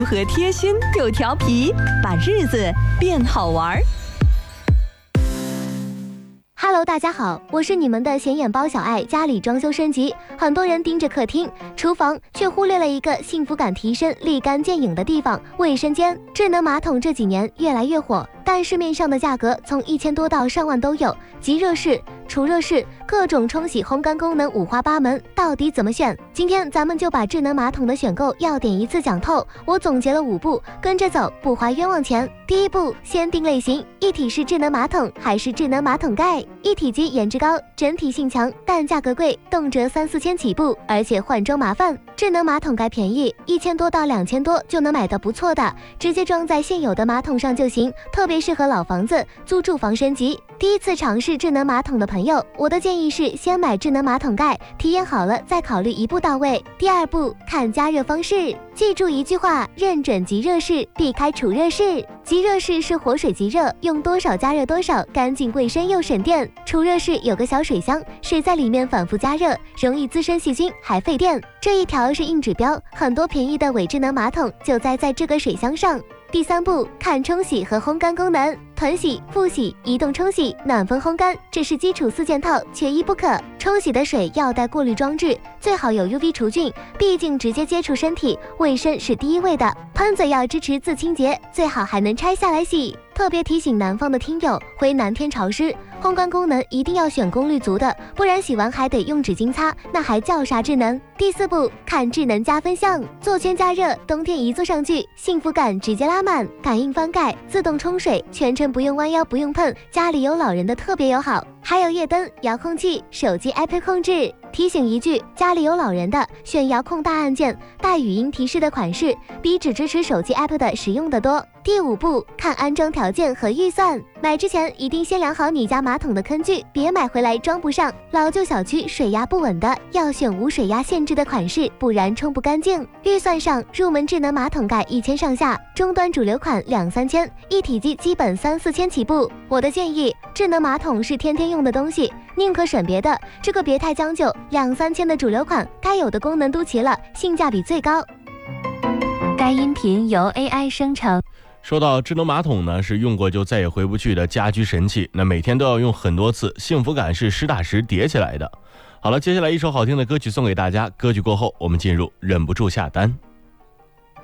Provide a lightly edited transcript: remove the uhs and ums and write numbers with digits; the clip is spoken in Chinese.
如何贴心又调皮，把日子变好玩。 Hello， 大家好，我是你们的显眼包小爱。家里装修升级，很多人盯着客厅、厨房，却忽略了一个幸福感提升、立竿见影的地方——卫生间。智能马桶这几年越来越火，但市面上的价格从1000多到上万都有，即热式、储热式，各种冲洗、烘干功能五花八门，到底怎么选？今天咱们就把智能马桶的选购要点一次讲透。我总结了5步，跟着走，不花冤枉钱。第一步，先定类型：一体式智能马桶还是智能马桶盖？一体机颜值高，整体性强，但价格贵，动辄3-4千起步，而且换装麻烦。智能马桶盖便宜，1000多到2000多就能买到不错的，直接装在现有的马桶上就行，特别适合老房子、租住房升级。第一次尝试智能马桶的朋友，我的建议是先买智能马桶盖，体验好了再考虑一步到位。第二步，看加热方式，记住一句话：认准即热式，避开储热式。即热式是活水即热，用多少加热多少，干净卫生又省电。储热式有个小水箱，水在里面反复加热，容易滋生细菌，还费电。这一条是硬指标，很多便宜的伪智能马桶就栽在这个水箱上。第三步，看冲洗和烘干功能，臀洗、腹洗、移动冲洗、暖风烘干，这是基础4件套，缺一不可。冲洗的水要带过滤装置，最好有 UV 除菌，毕竟直接接触身体，卫生是第一位的。喷嘴要支持自清洁，最好还能拆下来洗。特别提醒南方的听友，回南天潮湿，烘干功能一定要选功率足的，不然洗完还得用纸巾擦，那还叫啥智能？第4步，看智能加分项，座圈加热，冬天一坐上去，幸福感直接拉满，感应翻盖，自动冲水，全程不用弯腰不用碰，家里有老人的特别友好。还有夜灯、遥控器、手机 app 控制。提醒一句，家里有老人的，选遥控大按键带语音提示的款式，比只支持手机 app 的实用的多。第5步，看安装条件和预算。买之前一定先量好你家马桶的坑距，别买回来装不上。老旧小区水压不稳的，要选无水压限制的款式，不然冲不干净。预算上，入门智能马桶盖1000上下，中端主流款2-3千，一体机基本3-4千起步。我的建议，智能马桶是天天用的东西，宁可省别的，这个别太将就，2-3千的主流款，该有的功能都齐了，性价比最高。 该音频由 AI 生成。 说到智能马桶呢，是用过就再也回不去的家居神器，那每天都要用很多次，幸福感是实打实叠起来的。好了，接下来一首好听的歌曲送给大家，歌曲过后我们进入忍不住下单。